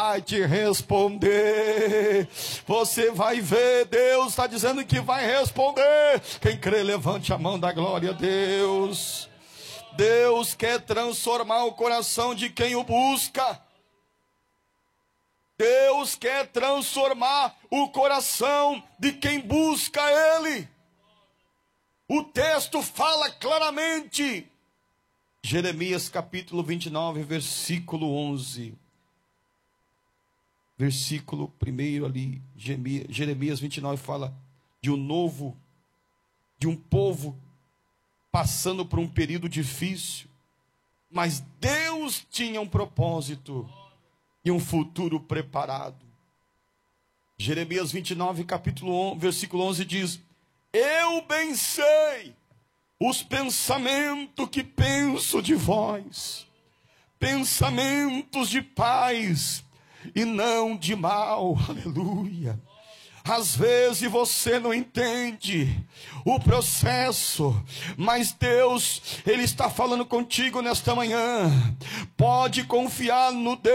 vai te responder. Você vai ver, Deus está dizendo que vai responder. Quem crê, levante a mão, da glória a Deus. Deus quer transformar o coração de quem o busca. Deus quer transformar o coração de quem busca Ele. O texto fala claramente. Jeremias capítulo 29, versículo 11. Versículo 1 ali, Jeremias 29 fala de um povo passando por um período difícil, mas Deus tinha um propósito e um futuro preparado. Jeremias 29, versículo 11 diz: eu bem sei os pensamentos que penso de vós, pensamentos de paz e não de mal. Aleluia. Às vezes você não entende o processo, mas Deus, Ele está falando contigo nesta manhã. Pode confiar no Deus